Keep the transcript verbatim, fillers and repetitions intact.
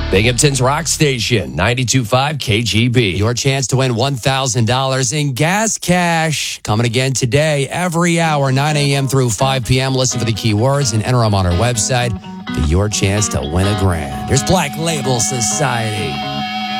Binghamton's Rock Station, ninety-two point five K G B. Your chance to win one thousand dollars in gas cash. Coming again today, every hour, nine a.m. through five p.m. Listen for the keywords and enter them on our website for your chance to win a grand. There's Black Label Society.